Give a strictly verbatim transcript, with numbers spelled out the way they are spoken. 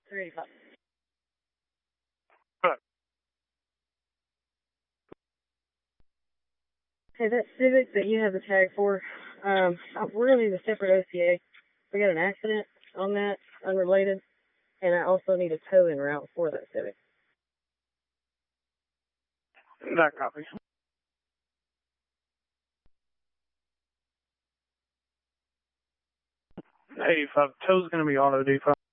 three eighty-five. Right. Hey, that Civic that you have the tag for, um, we're going to need a separate O C A. We got an accident on that, unrelated, and I also need a tow-in route for that Civic. That copy. eighty-five. Tow's going to be auto depot.